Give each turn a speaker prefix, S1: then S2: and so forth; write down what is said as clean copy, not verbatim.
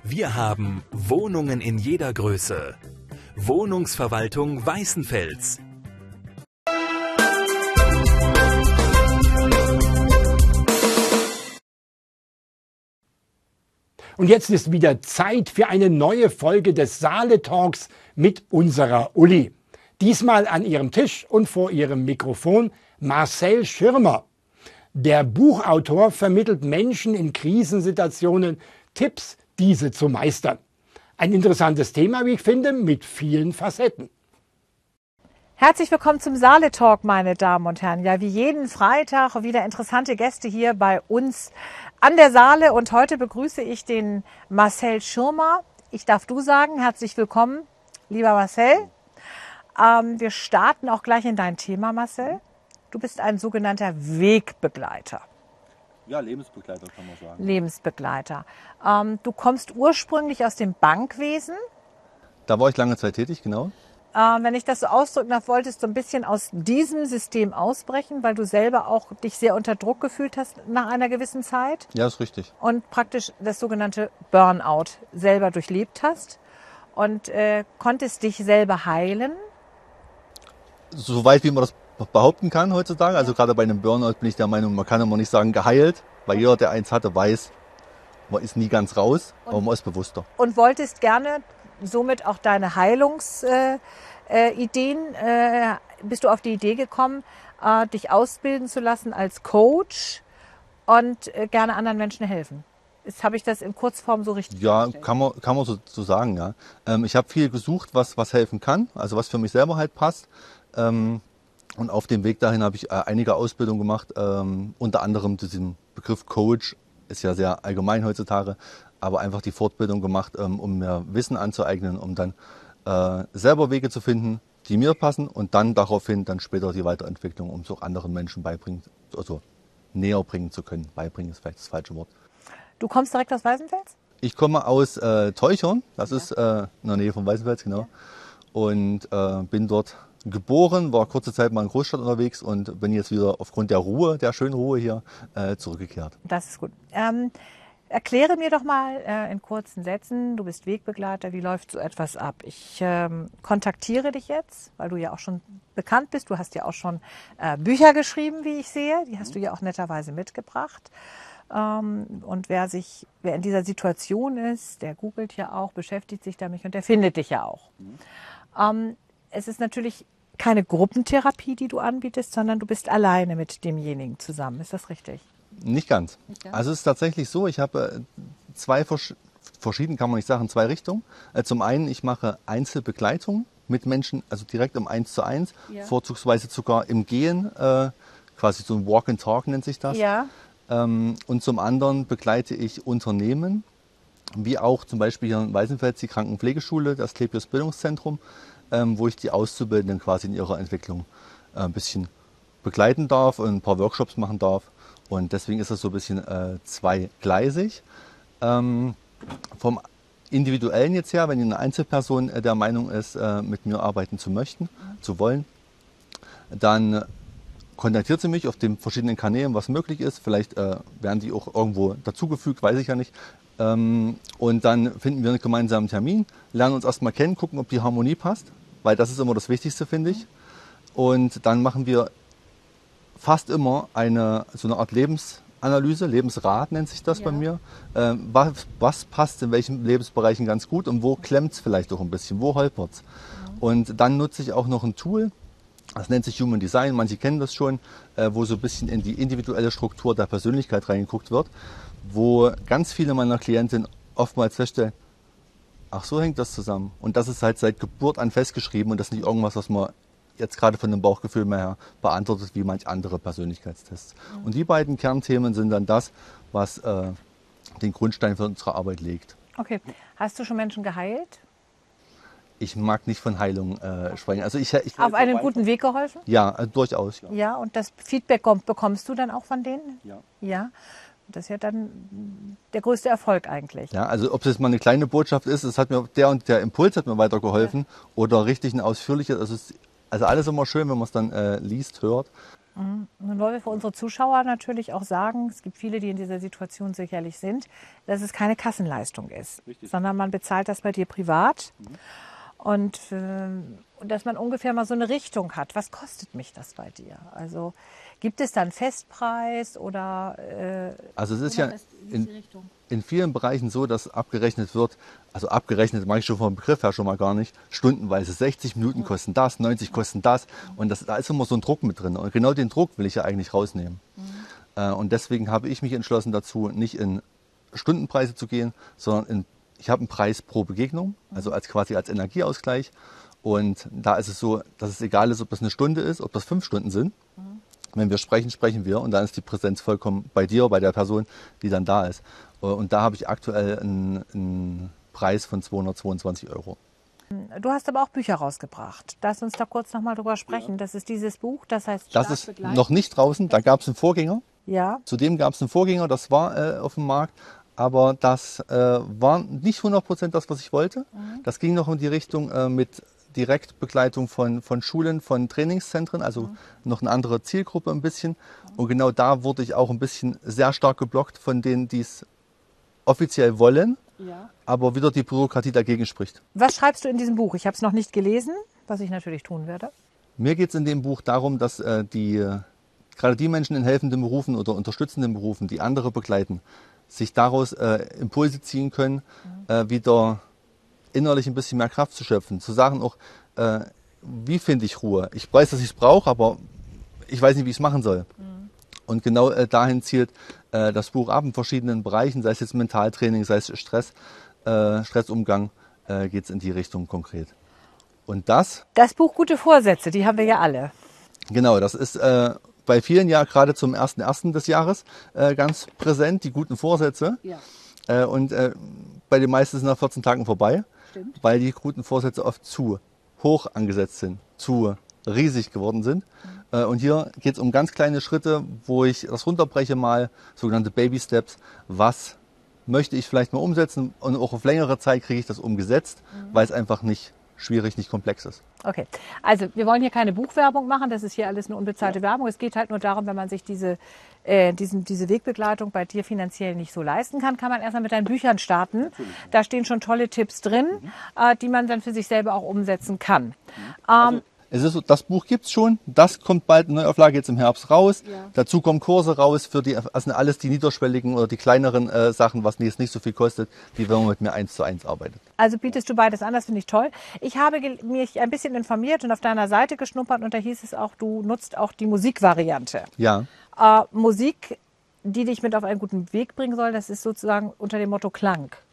S1: Wir haben Wohnungen in jeder Größe. Wohnungsverwaltung Weißenfels.
S2: Und jetzt ist wieder Zeit für eine neue Folge des Saale Talks mit unserer Uli. Diesmal an ihrem Tisch und vor ihrem Mikrofon Marcel Schirmer. Der Buchautor vermittelt Menschen in Krisensituationen Tipps, diese zu meistern. Ein interessantes Thema, wie ich finde, mit vielen Facetten.
S3: Herzlich willkommen zum Saale Talk, meine Damen und Herren. Ja, wie jeden Freitag wieder interessante Gäste hier bei uns an der Saale. Und heute begrüße ich den Marcel Schirmer. Ich darf du sagen, herzlich willkommen, lieber Marcel. Wir starten auch gleich in dein Thema, Marcel. Du bist ein sogenannter Wegbegleiter.
S4: Ja, Lebensbegleiter kann man sagen.
S3: Lebensbegleiter. Du kommst ursprünglich aus dem Bankwesen.
S4: Da war ich lange Zeit tätig, genau.
S3: Wenn ich das so ausdrücken darf, wolltest du ein bisschen aus diesem System ausbrechen, weil du selber auch dich sehr unter Druck gefühlt hast nach einer gewissen Zeit.
S4: Ja, ist richtig.
S3: Und praktisch das sogenannte Burnout selber durchlebt hast und konntest dich selber heilen.
S4: Soweit wie man das behaupten kann heutzutage. Also gerade bei einem Burnout bin ich der Meinung, man kann immer nicht sagen geheilt, weil jeder, der eins hatte, weiß, man ist nie ganz raus, aber man ist bewusster.
S3: Und wolltest gerne somit auch deine Heilungsideen, bist du auf die Idee gekommen, dich ausbilden zu lassen als Coach und gerne anderen Menschen helfen. Jetzt habe ich das in Kurzform so richtig
S4: Ja, kann man so sagen, ja. Ich habe viel gesucht, was helfen kann, also was für mich selber halt passt. Und auf dem Weg dahin habe ich einige Ausbildungen gemacht, unter anderem diesen Begriff Coach, ist ja sehr allgemein heutzutage, aber einfach die Fortbildung gemacht, um mir Wissen anzueignen, um dann selber Wege zu finden, die mir passen und dann daraufhin dann später die Weiterentwicklung, um es auch anderen Menschen beibringen, also näher bringen zu können. Beibringen ist vielleicht das falsche Wort.
S3: Du kommst direkt aus Weißenfels?
S4: Ich komme aus Teuchern, das ist in der Nähe von Weißenfels, genau. Und bin dort geboren, war kurze Zeit mal in Großstadt unterwegs und bin jetzt wieder aufgrund der Ruhe, der schönen Ruhe hier, zurückgekehrt.
S3: Das ist gut. Erkläre mir doch mal in kurzen Sätzen, du bist Wegbegleiter, wie läuft so etwas ab? Ich kontaktiere dich jetzt, weil du ja auch schon bekannt bist. Du hast ja auch schon Bücher geschrieben, wie ich sehe. Die hast du ja auch netterweise mitgebracht. Und wer in dieser Situation ist, der googelt ja auch, beschäftigt sich damit und der findet dich ja auch. Es ist natürlich keine Gruppentherapie, die du anbietest, sondern du bist alleine mit demjenigen zusammen. Ist das richtig?
S4: Nicht ganz. Also es ist tatsächlich so, ich habe zwei verschiedene, kann man nicht sagen, zwei Richtungen. Zum einen, ich mache Einzelbegleitung mit Menschen, also direkt im 1:1, vorzugsweise sogar im Gehen, quasi so ein Walk and Talk nennt sich das.
S3: Ja.
S4: Und zum anderen begleite ich Unternehmen, wie auch zum Beispiel hier in Weißenfels die Krankenpflegeschule, das Klepios Bildungszentrum, wo ich die Auszubildenden quasi in ihrer Entwicklung ein bisschen begleiten darf und ein paar Workshops machen darf. Und deswegen ist das so ein bisschen zweigleisig. Vom Individuellen jetzt her, wenn eine Einzelperson der Meinung ist, mit mir arbeiten zu wollen, dann kontaktiert sie mich auf den verschiedenen Kanälen, was möglich ist. Vielleicht werden die auch irgendwo dazugefügt, weiß ich ja nicht. Und dann finden wir einen gemeinsamen Termin, lernen uns erstmal kennen, gucken, ob die Harmonie passt, weil das ist immer das Wichtigste, finde ich. Und dann machen wir fast immer so eine Art Lebensanalyse, Lebensrat nennt sich das bei mir. Was passt in welchen Lebensbereichen ganz gut und wo klemmt es vielleicht auch ein bisschen, wo holpert es. Und dann nutze ich auch noch ein Tool, das nennt sich Human Design, manche kennen das schon, wo so ein bisschen in die individuelle Struktur der Persönlichkeit reingeguckt wird, wo ganz viele meiner Klientinnen oftmals feststellen, ach, so hängt das zusammen. Und das ist halt seit Geburt an festgeschrieben und das ist nicht irgendwas, was man jetzt gerade von dem Bauchgefühl mehr her beantwortet, wie manch andere Persönlichkeitstests. Und die beiden Kernthemen sind dann das, was den Grundstein für unsere Arbeit legt.
S3: Okay. Hast du schon Menschen geheilt?
S4: Ich mag nicht von Heilung sprechen. Also ich
S3: Auf einen guten Weg geholfen?
S4: Ja, durchaus.
S3: Ja, und das Feedback bekommst du dann auch von denen?
S4: Ja.
S3: Ja. Das ist ja dann der größte Erfolg eigentlich.
S4: Ja, also ob es jetzt mal eine kleine Botschaft ist, es hat mir der und der Impuls hat mir weitergeholfen, oder richtig ein ausführliches, also alles immer schön, wenn man es dann liest, hört.
S3: Nun wollen wir für unsere Zuschauer natürlich auch sagen, es gibt viele, die in dieser Situation sicherlich sind, dass es keine Kassenleistung ist, sondern man bezahlt das bei dir privat. Und dass man ungefähr mal so eine Richtung hat. Was kostet mich das bei dir? Also gibt es da einen Festpreis oder?
S4: Also es ist ja in vielen Bereichen so, dass abgerechnet wird, also abgerechnet mache ich schon vom Begriff her schon mal gar nicht, stundenweise 60 Minuten kosten das, 90 kosten das. Und da ist immer so ein Druck mit drin. Und genau den Druck will ich ja eigentlich rausnehmen. Und deswegen habe ich mich entschlossen dazu, nicht in Stundenpreise zu gehen, sondern ich habe einen Preis pro Begegnung, also quasi als Energieausgleich. Und da ist es so, dass es egal ist, ob das eine Stunde ist, ob das 5 Stunden sind. Wenn wir sprechen, sprechen wir. Und dann ist die Präsenz vollkommen bei dir, bei der Person, die dann da ist. Und da habe ich aktuell einen Preis von 222 €.
S3: Du hast aber auch Bücher rausgebracht. Lass uns da kurz noch mal drüber sprechen. Das ist dieses Buch, das heißt
S4: Das ist noch nicht draußen, da gab es einen Vorgänger.
S3: Ja.
S4: Zudem gab es einen Vorgänger, das war auf dem Markt. Aber das war nicht 100% das, was ich wollte. Das ging noch in die Richtung mit Direktbegleitung von Schulen, von Trainingszentren, also noch eine andere Zielgruppe ein bisschen. Und genau da wurde ich auch ein bisschen sehr stark geblockt von denen, die es offiziell wollen, aber wieder die Bürokratie dagegen spricht.
S3: Was schreibst du in diesem Buch? Ich habe es noch nicht gelesen, was ich natürlich tun werde.
S4: Mir geht es in dem Buch darum, dass gerade die Menschen in helfenden Berufen oder unterstützenden Berufen, die andere begleiten, sich daraus Impulse ziehen können, wieder innerlich ein bisschen mehr Kraft zu schöpfen. Zu sagen auch, wie finde ich Ruhe? Ich weiß, dass ich es brauche, aber ich weiß nicht, wie ich es machen soll. Und genau dahin zielt das Buch ab in verschiedenen Bereichen, sei es jetzt Mentaltraining, sei es Stressumgang, geht es in die Richtung konkret. Und das
S3: Buch Gute Vorsätze, die haben wir ja alle.
S4: Genau, das ist bei vielen ja gerade zum 1.1. des Jahres ganz präsent, die guten Vorsätze. Ja. Und bei den meisten sind nach 14 Tagen vorbei, weil die guten Vorsätze oft zu hoch angesetzt sind, zu riesig geworden sind. Und hier geht es um ganz kleine Schritte, wo ich das runterbreche mal, sogenannte Baby Steps. Was möchte ich vielleicht mal umsetzen und auch auf längere Zeit kriege ich das umgesetzt, weil es einfach nicht schwierig, nicht komplex ist.
S3: Okay, also wir wollen hier keine Buchwerbung machen, das ist hier alles eine unbezahlte Werbung. Es geht halt nur darum, wenn man sich diese Wegbegleitung bei dir finanziell nicht so leisten kann, kann man erstmal mit deinen Büchern starten. Da stehen schon tolle Tipps drin, die man dann für sich selber auch umsetzen kann.
S4: Es ist so, das Buch gibt's schon, das kommt bald in Neuauflage jetzt im Herbst raus. Ja. Dazu kommen Kurse raus für also alles die niederschwelligen oder die kleineren Sachen, was jetzt nicht so viel kostet, wie wenn man mit mir 1:1 arbeitet.
S3: Also bietest du beides an, das finde ich toll. Ich habe mich ein bisschen informiert und auf deiner Seite geschnuppert und da hieß es auch, du nutzt auch die Musikvariante.
S4: Ja.
S3: Musik, die dich mit auf einen guten Weg bringen soll, das ist sozusagen unter dem Motto Klang.